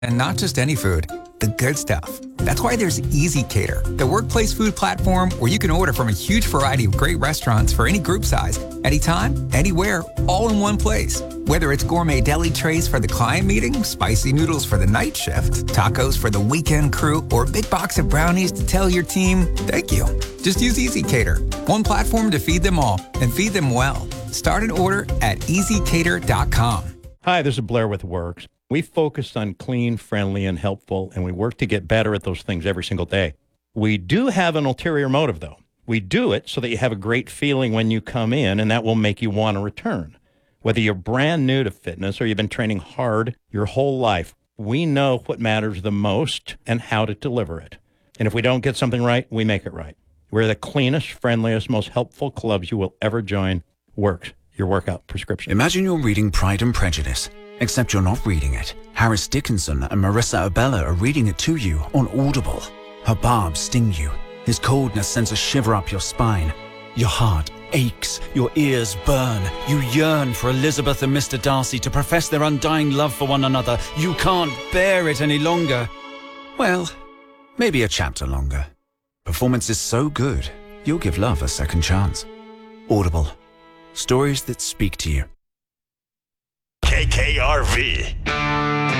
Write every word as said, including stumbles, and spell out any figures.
And not just any food, the good stuff. That's why there's ezCater, the workplace food platform where you can order from a huge variety of great restaurants for any group size, anytime, anywhere, all in one place. Whether it's gourmet deli trays for the client meeting, spicy noodles for the night shift, tacos for the weekend crew, or a big box of brownies to tell your team, thank you. Just use ezCater, one platform to feed them all and feed them well. Start an order at easy cater dot com. Hi, this is Blair with Works. We focus on clean, friendly, and helpful, and we work to get better at those things every single day. We do have an ulterior motive, though. We do it so that you have a great feeling when you come in, and that will make you want to return. Whether you're brand new to fitness or you've been training hard your whole life, we know what matters the most and how to deliver it. And if we don't get something right, we make it right. We're the cleanest, friendliest, most helpful clubs you will ever join. Works, your workout prescription. Imagine you're reading Pride and Prejudice. Except you're not reading it. Harris Dickinson and Marissa Abella are reading it to you on Audible. Her barbs sting you. His coldness sends a shiver up your spine. Your heart aches. Your ears burn. You yearn for Elizabeth and Mister Darcy to profess their undying love for one another. You can't bear it any longer. Well, maybe a chapter longer. Performance is so good, you'll give love a second chance. Audible. Stories that speak to you. K K R V.